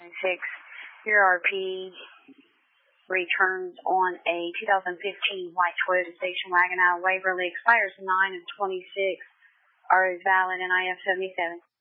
926. Your RP returns on a 2015 white Toyota station wagon out of Waverly. Expires 9 of 26. Are valid in IF 77.